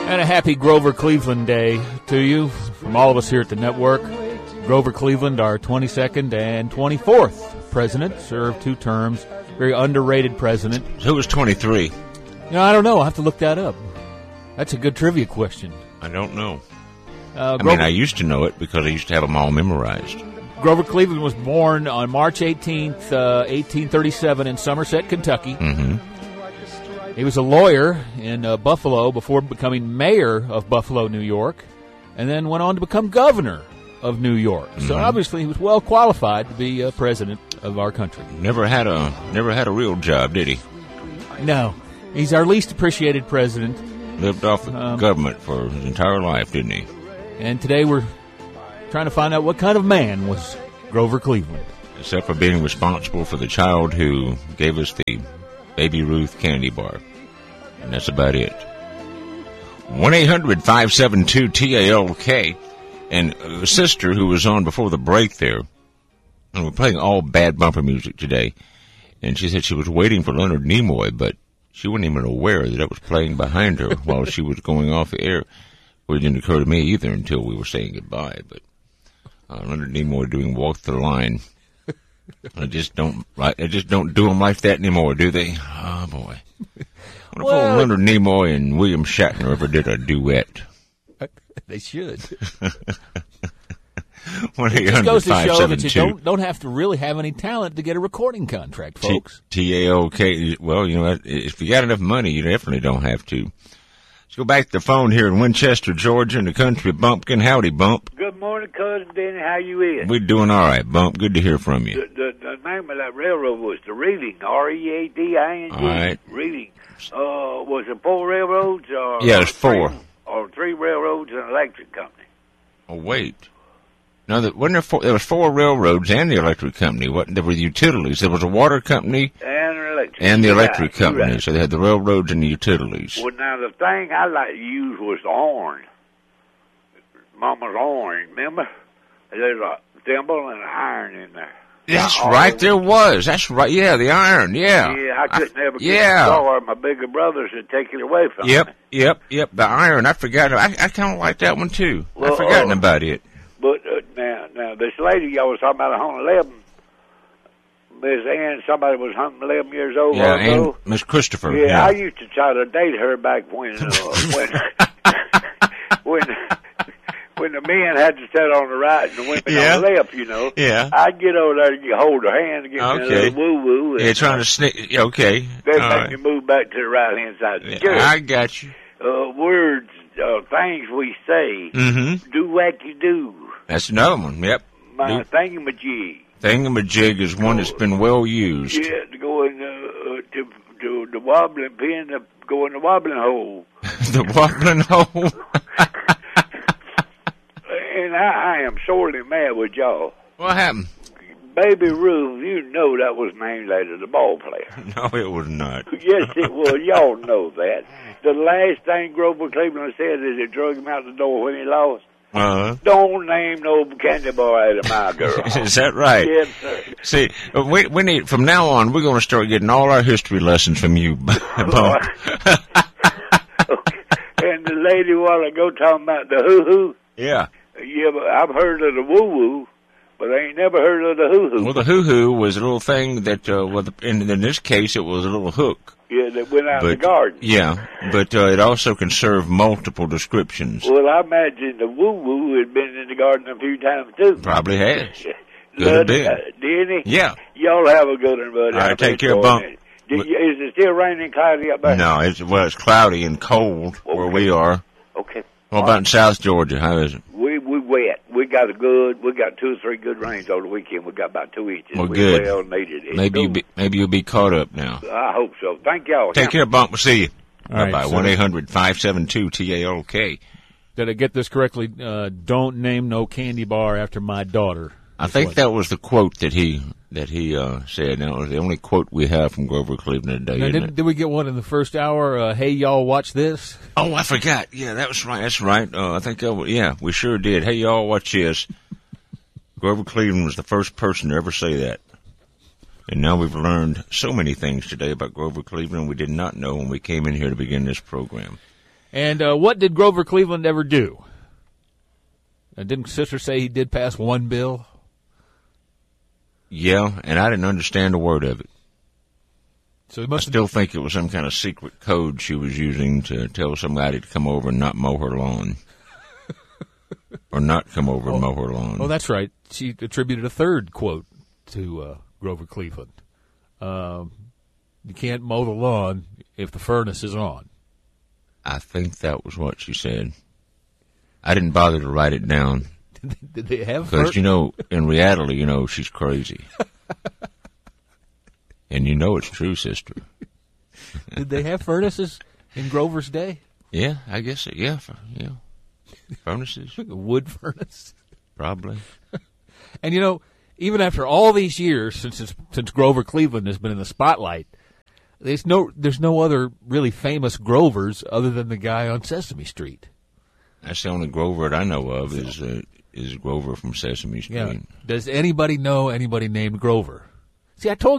And a happy Grover Cleveland Day to you from all of us here at the network. Grover Cleveland, our 22nd and 24th president, served 2 terms. Very underrated president. Who was 23? I don't know. I'll have to look that up. That's a good trivia question. I don't know. I used to know it because I used to have them all memorized. Grover Cleveland was born on March 18th, 1837 in Somerset, Kentucky. Mm-hmm. He was a lawyer in Buffalo before becoming mayor of Buffalo, New York, and then went on to become governor of New York. Mm-hmm. So obviously he was well qualified to be president of our country. Never had a real job, did he? No. He's our least appreciated president. Lived off the government for his entire life, didn't he? And today we're trying to find out what kind of man was Grover Cleveland. Except for being responsible for the child who gave us the Baby Ruth candy bar. And that's about it. 1-800-572-TALK. And a sister who was on before the break there, and we're playing all bad bumper music today, and she said she was waiting for Leonard Nimoy, but she wasn't even aware that it was playing behind her while she was going off the air. Well, it didn't occur to me either until we were saying goodbye, but Leonard Nimoy doing Walk the Line. I just don't do them like that anymore, do they? Oh, boy. What if Leonard Nimoy and William Shatner ever did a duet? They should. 1-800-572. It just goes to show that you don't have to really have any talent to get a recording contract, folks. TALK. Well, if you got enough money, you definitely don't have to. Let's go back to the phone here in Winchester, Georgia, in the country. Bumpkin, howdy, Bump. Good morning, Cousin Denny. How you is? We're doing all right, Bump. Good to hear from you. The name of that railroad was the Reading, R-E-A-D-I-N-G. All right. Reading. Was it 4 railroads? Yeah, it's 4. Or 3 railroads and an electric company. Oh, wait. No, wasn't there 4? There was 4 railroads and the electric company. There were utilities. There was a water company and an electric. And the electric company. Right. So they had the railroads and the utilities. Well, now the thing I like to use was the horn. Mama's horn, remember? There's a thimble and an iron in there. That's right, there was. That's right. Yeah, the iron, yeah. Yeah, I couldn't ever get the car. My bigger brothers had taken it away from me. Yep. The iron. I forgot. I kind of like that one, too. Well, I've forgotten about it. But now, this lady y'all was talking about 111, Miss Ann, somebody was 111 years old. Yeah, and Miss Christopher. Yeah, I used to try to date her back when when the men had to sit on the right and the women on the left, Yeah. I'd get over there and hold her hand and give me a little woo-woo. Yeah, trying to sneak. Okay. Then make me move back to the right-hand side of the church. I got you. Words, things we say. Mm-hmm. Do what you do. That's another one, yep. My thingamajig. Thingamajig is one that's been well used. Yeah, to go in to the wobbling pin, to go in the wobbling hole. The wobbling hole? And I am sorely mad with y'all. What happened? Baby Ruth, that was named after the ball player. No, it was not. Yes, it was. Y'all know that. The last thing Grover Cleveland said is he drug him out the door when he lost. Don't name no candy bar out of my girl. Is that right? Yes, sir. See, we need, from now on, we're going to start getting all our history lessons from you, Bump. Okay. And the lady a while ago talking about the hoo-hoo. Yeah. Yeah, but I've heard of the woo-woo, but I ain't never heard of the hoo-hoo. Well, the hoo-hoo was a little thing that, in this case, it was a little hook. Yeah, that went out in the garden. Yeah, but it also can serve multiple descriptions. Well, I imagine the woo-woo had been in the garden a few times, too. Probably has. Could have been. Did he? Yeah. Y'all have a good one, buddy. All right, take care, Bump. Is it still raining cloudy up there? No, it's cloudy and cold where we are. Okay. What about in South Georgia? How is it? We wet. We got 2 or 3 good rains over the weekend. We got about 2 inches. Well, good. We well needed it. Maybe you'll be caught up now. I hope so. Thank y'all. Take care, Bump. We'll see you. All bye. 1-800-572-TALK. Did I get this correctly? Don't name no candy bar after my daughter. I think that was the quote that he said. Now, it was the only quote we have from Grover Cleveland today. Now, did we get one in the first hour? Hey, y'all, watch this. Oh, I forgot. Yeah, that was right. That's right. I think we sure did. Hey, y'all, watch this. Grover Cleveland was the first person to ever say that. And now we've learned so many things today about Grover Cleveland we did not know when we came in here to begin this program. And what did Grover Cleveland ever do? Didn't Sister say he did pass one bill? Yeah, and I didn't understand a word of it. So I still think it was some kind of secret code she was using to tell somebody to come over and not mow her lawn. Or not come over and mow her lawn. Oh, that's right. She attributed a third quote to Grover Cleveland. You can't mow the lawn if the furnace is on. I think that was what she said. I didn't bother to write it down. Did they have because, in reality, she's crazy. And it's true, sister. Did they have furnaces in Grover's day? Yeah, I guess so. Yeah. Furnaces. A wood furnace? Probably. And, even after all these years since Grover Cleveland has been in the spotlight, there's no other really famous Grovers other than the guy on Sesame Street. That's the only Grover that I know of is Grover from Sesame Street. Yeah. Does anybody know anybody named Grover? See, I told